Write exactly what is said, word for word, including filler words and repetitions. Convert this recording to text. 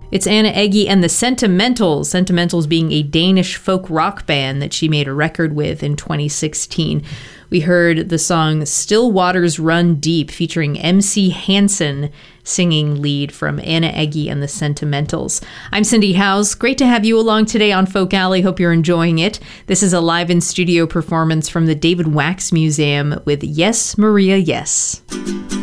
It's Anna Egge and the Sentimentals, Sentimentals being a Danish folk rock band that she made a record with in twenty sixteen. We heard the song Still Waters Run Deep featuring M C Hansen singing lead from Anna Egge and the Sentimentals. I'm Cindy Howes. Great to have you along today on Folk Alley. Hope you're enjoying it. This is a live in studio performance from the David Wax Museum with Yes, Maria, Yes.